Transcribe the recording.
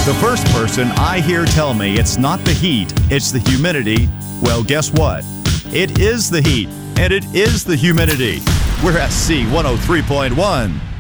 The first person I hear tell me it's not the heat, it's the humidity, well, guess what? It is the heat, and it is the humidity. We're at C103.1.